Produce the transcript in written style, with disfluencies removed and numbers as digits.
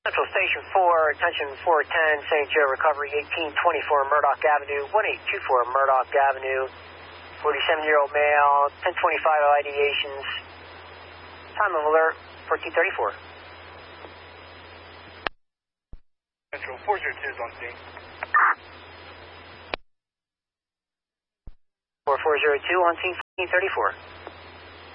Central Station 4, attention 410, St. Joe recovery, 1824 Murdoch Avenue, 1824 Murdoch Avenue, 47-year-old male, 1025 ideations, time of alert, 1434. Central 402 is on scene. 4402 on scene, 1434.